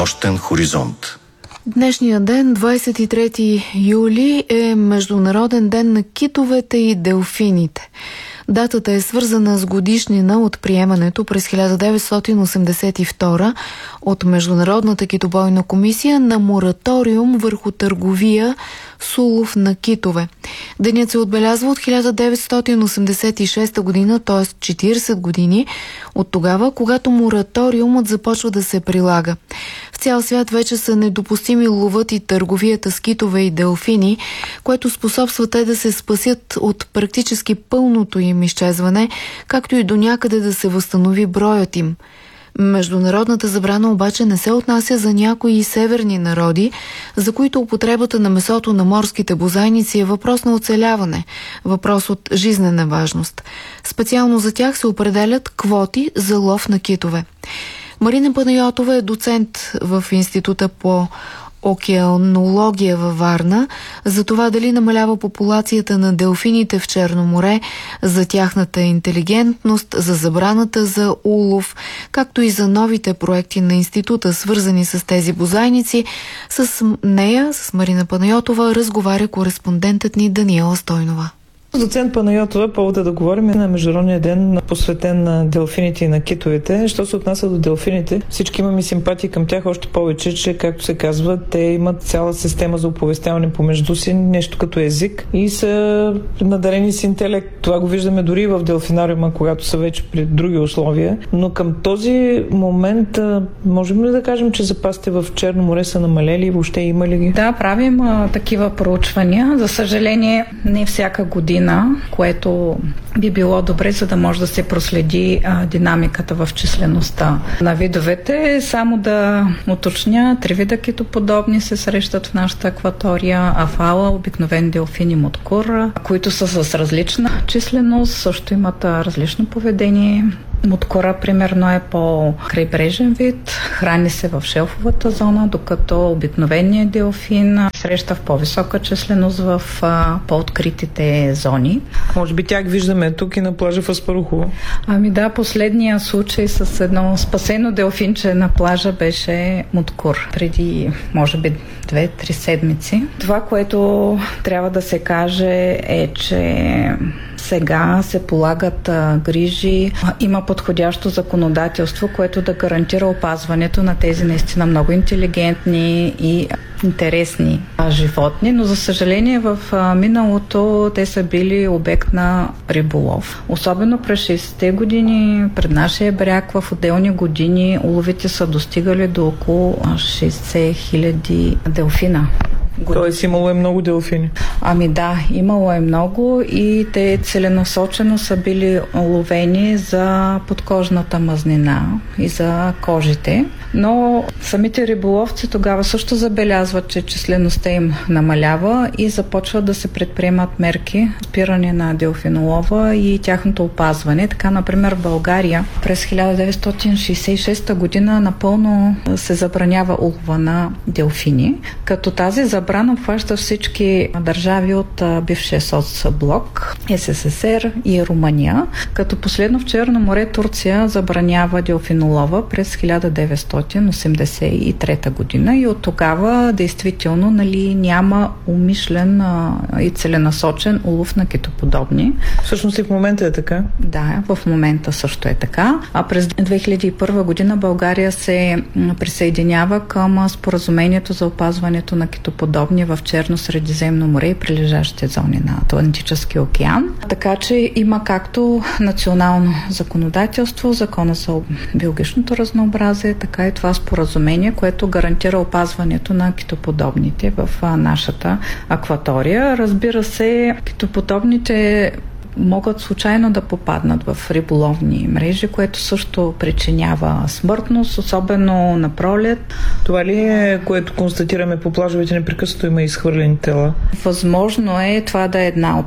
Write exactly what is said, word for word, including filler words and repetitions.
нощен хоризонт. Днешния ден, двадесет и трети юли, е Международен ден на китовете и делфините. Датата е свързана с годишнина от приемането през хиляда деветстотин осемдесет и втора от Международната китобойна комисия на мораториум върху търговия с улов на китове. Денят се отбелязва от хиляда деветстотин осемдесет и шеста година, т.е. четиридесет години от тогава, когато мораториумът започва да се прилага. В цял свят вече са недопустими ловът и търговията с китове и делфини, което способства те да се спасят от практически пълното им изчезване, както и до някъде да се възстанови броят им. Международната забрана обаче не се отнася за някои северни народи, за които употребата на месото на морските бозайници е въпрос на оцеляване, въпрос от жизнена важност. Специално за тях се определят квоти за лов на китове. Марина Панайотова е доцент в Института по океанология във Варна. За това дали намалява популацията на делфините в Черно море, за тяхната интелигентност, за забраната за улов, както и за новите проекти на института, свързани с тези бозайници. С нея, с Марина Панайотова, разговаря кореспондентът ни Даниела Стойнова. Доцент Панайотова, повода да говорим на Международния ден, посветен на делфините и на китовете. Що се отнася до делфините, всички имаме симпатии към тях, още повече, че, както се казва, те имат цяла система за оповестяване помежду си, нещо като език, и са надарени с интелект. Това го виждаме дори в делфинариума, когато са вече при други условия. Но към този момент, можем ли да кажем, че запасите в Черно море са намалели и въобще има ли ги? Да, правим а, такива проучвания. За съжаление, не всяка година, което би било добре, за да може да се проследи а, динамиката в числеността на видовете. Само да уточня, три вида китоподобни се срещат в нашата акватория: афала, обикновен делфин и муткур, които са с различна численост, също имат а, различно поведение. Муткура, примерно, е по-крайбрежен вид, храни се в шелфовата зона, докато обикновеният делфин среща в по-висока численост в а, по-откритите зони. Може би тях виждаме тук и на плажа в Аспарухово. Ами да, последния случай с едно спасено делфинче на плажа беше муткур преди, може би, две-три седмици. Това, което трябва да се каже, е, че сега се полагат а, грижи. Има подходящо законодателство, което да гарантира опазването на тези наистина много интелигентни и интересни а, животни, но за съжаление в а, миналото те са били обект на риболов. Особено през шейсетте години, пред нашия бряг, в отделни години уловите са достигали до около шейсет хиляди делфина. Тоест имало е много делфини. Ами да, имало е много и те целенасочено са били ловени за подкожната мазнина и за кожите. Но самите риболовци тогава също забелязват, че числеността им намалява и започват да се предприемат мерки, спиране на делфинолова и тяхното опазване. Така, например, в България през хиляда деветстотин шейсет и шеста година напълно се забранява улова на делфини, като тази забрана обхваща всички държави от бившия соцблок, Ес Ес Ес Ер и Румъния, като последно в Черно море Турция забранява делфинолова през хиляда деветстотин осемдесет и трета година и от тогава действително, нали, няма умишлен а, и целенасочен улов на китоподобни. Всъщност и в момента е така? Да, в момента също е така. А през две хиляди и първа година България се присъединява към споразумението за опазването на китоподобни в Черно-Средиземно море и прилежащите зони на Атлантическия океан. Така че има както национално законодателство, закона за биологичното разнообразие, така и това споразумение, което гарантира опазването на китоподобните в нашата акватория. Разбира се, китоподобните могат случайно да попаднат в риболовни мрежи, което също причинява смъртност, особено на пролет. Това ли е, което констатираме по плажовете, непрекъснато има изхвърлени тела? Възможно е това да е една от